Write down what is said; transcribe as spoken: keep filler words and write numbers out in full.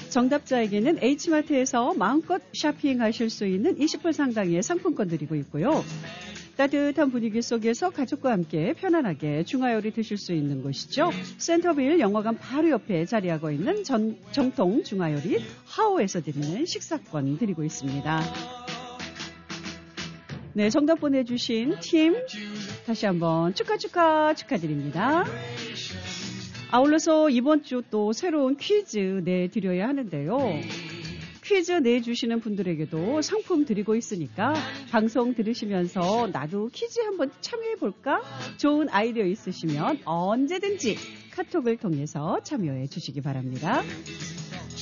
정답자에게는 H마트에서 마음껏 쇼핑하실 수 있는 이십 불 상당의 상품권 드리고 있고요. 따뜻한 분위기 속에서 가족과 함께 편안하게 중화요리 드실 수 있는 곳이죠. 센터빌 영화관 바로 옆에 자리하고 있는 전, 정통 중화요리 하오에서 드리는 식사권 드리고 있습니다. 네, 정답 보내주신 팀 다시 한번 축하 축하 축하드립니다. 아울러서 이번 주 또 새로운 퀴즈 내드려야 하는데요. 퀴즈 내주시는 분들에게도 상품 드리고 있으니까 방송 들으시면서 나도 퀴즈 한번 참여해볼까? 좋은 아이디어 있으시면 언제든지 카톡을 통해서 참여해 주시기 바랍니다.